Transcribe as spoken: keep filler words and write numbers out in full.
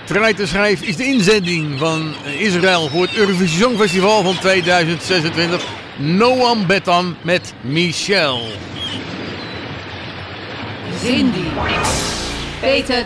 Treiter Schrijf is de inzending van Israël voor het Eurovisie Songfestival van tweeduizend zesentwintig. Noam Betan met Michel. Cindy, Peter